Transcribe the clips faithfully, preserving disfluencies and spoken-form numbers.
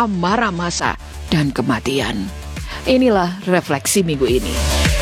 amarah massa, dan kematian. Inilah refleksi minggu ini.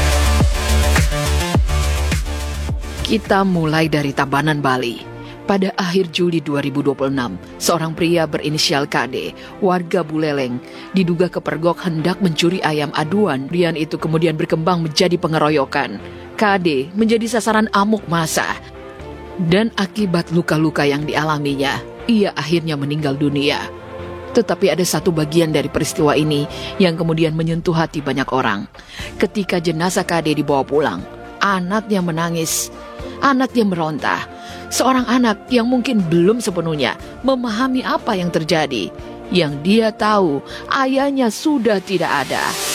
Kita mulai dari Tabanan, Bali. Pada akhir Juli dua ribu dua puluh enam, seorang pria berinisial K D, warga Buleleng, diduga kepergok hendak mencuri ayam aduan. Rian itu kemudian berkembang menjadi pengeroyokan. K D menjadi sasaran amuk massa. Dan akibat luka-luka yang dialaminya, ia akhirnya meninggal dunia. Tetapi ada satu bagian dari peristiwa ini yang kemudian menyentuh hati banyak orang. Ketika jenazah K D dibawa pulang, anaknya menangis, anaknya meronta. Seorang anak yang mungkin belum sepenuhnya memahami apa yang terjadi. Yang dia tahu, ayahnya sudah tidak ada.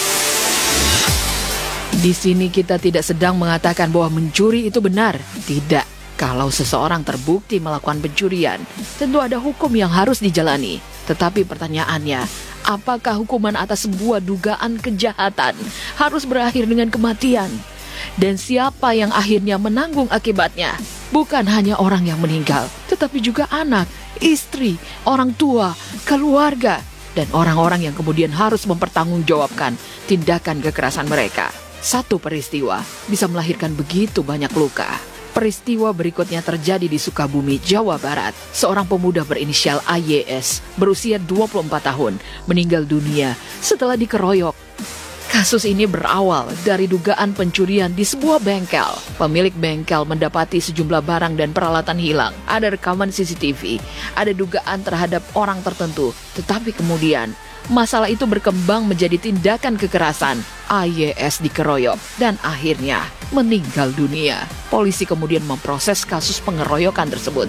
Di sini kita tidak sedang mengatakan bahwa mencuri itu benar. Tidak. Kalau seseorang terbukti melakukan pencurian, tentu ada hukum yang harus dijalani. Tetapi pertanyaannya, apakah hukuman atas sebuah dugaan kejahatan harus berakhir dengan kematian? Dan siapa yang akhirnya menanggung akibatnya? Bukan hanya orang yang meninggal, tetapi juga anak, istri, orang tua, keluarga, dan orang-orang yang kemudian harus mempertanggungjawabkan tindakan kekerasan mereka. Satu peristiwa bisa melahirkan begitu banyak luka. Peristiwa berikutnya terjadi di Sukabumi, Jawa Barat. Seorang pemuda berinisial A Y S berusia dua puluh empat tahun meninggal dunia setelah dikeroyok. Kasus ini berawal dari dugaan pencurian di sebuah bengkel. Pemilik bengkel mendapati sejumlah barang dan peralatan hilang. Ada rekaman C C T V, ada dugaan terhadap orang tertentu. Tetapi kemudian masalah itu berkembang menjadi tindakan kekerasan. A Y S dikeroyok dan akhirnya meninggal dunia. Polisi kemudian memproses kasus pengeroyokan tersebut.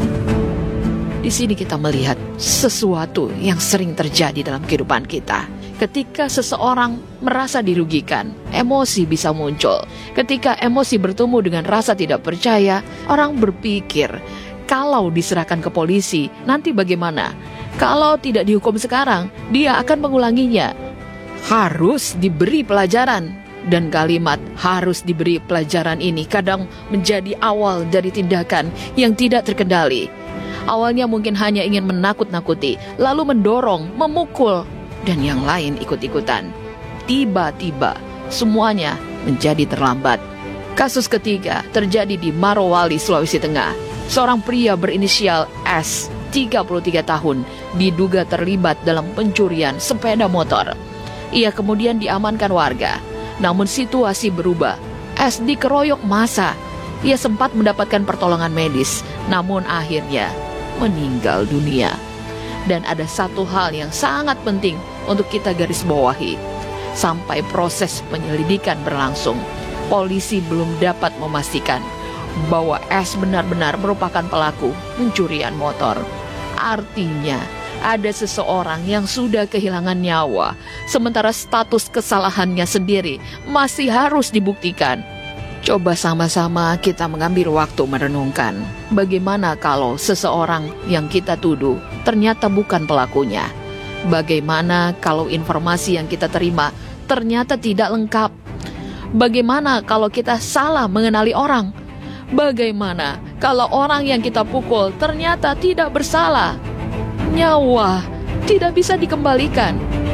Di sini kita melihat sesuatu yang sering terjadi dalam kehidupan kita. Ketika seseorang merasa dirugikan, emosi bisa muncul. Ketika emosi bertemu dengan rasa tidak percaya, orang berpikir, kalau diserahkan ke polisi, nanti bagaimana? Kalau tidak dihukum sekarang, dia akan mengulanginya. Harus diberi pelajaran. Dan kalimat harus diberi pelajaran ini kadang menjadi awal dari tindakan yang tidak terkendali. Awalnya mungkin hanya ingin menakut-nakuti, lalu mendorong, memukul, dan yang lain ikut-ikutan. Tiba-tiba semuanya menjadi terlambat. Kasus ketiga terjadi di Morowali, Sulawesi Tengah. Seorang pria berinisial S, tiga puluh tiga tahun, diduga terlibat dalam pencurian sepeda motor. Ia kemudian diamankan warga. Namun situasi berubah. S dikeroyok massa. Ia sempat mendapatkan pertolongan medis, namun akhirnya meninggal dunia. Dan ada satu hal yang sangat penting untuk kita garis bawahi. Sampai proses penyelidikan berlangsung, polisi belum dapat memastikan bahwa S benar-benar merupakan pelaku pencurian motor. Artinya, ada seseorang yang sudah kehilangan nyawa, sementara status kesalahannya sendiri masih harus dibuktikan. Coba sama-sama kita mengambil waktu merenungkan, bagaimana kalau seseorang yang kita tuduh ternyata bukan pelakunya? Bagaimana kalau informasi yang kita terima ternyata tidak lengkap? Bagaimana kalau kita salah mengenali orang? Bagaimana kalau orang yang kita pukul ternyata tidak bersalah? Nyawa tidak bisa dikembalikan.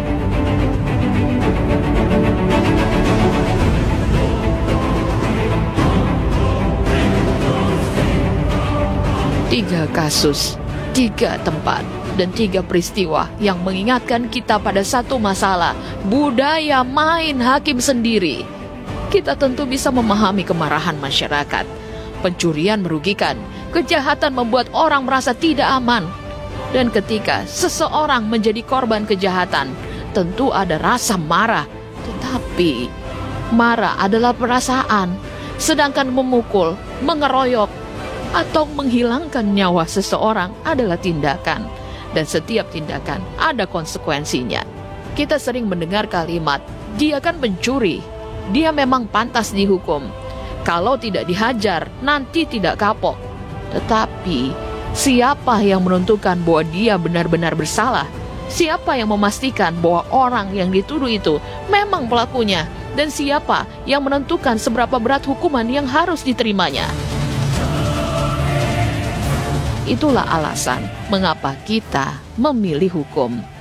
Tiga kasus, tiga tempat, dan tiga peristiwa yang mengingatkan kita pada satu masalah, budaya main hakim sendiri. Kita tentu bisa memahami kemarahan masyarakat. Pencurian merugikan, kejahatan membuat orang merasa tidak aman. Dan ketika seseorang menjadi korban kejahatan, tentu ada rasa marah. Tetapi marah adalah perasaan, sedangkan memukul, mengeroyok, atau menghilangkan nyawa seseorang adalah tindakan. Dan setiap tindakan ada konsekuensinya. Kita sering mendengar kalimat, dia kan pencuri, dia memang pantas dihukum. Kalau tidak dihajar, nanti tidak kapok. Tetapi, siapa yang menentukan bahwa dia benar-benar bersalah? Siapa yang memastikan bahwa orang yang dituduh itu memang pelakunya? Dan siapa yang menentukan seberapa berat hukuman yang harus diterimanya? Itulah alasan mengapa kita memilih hukum.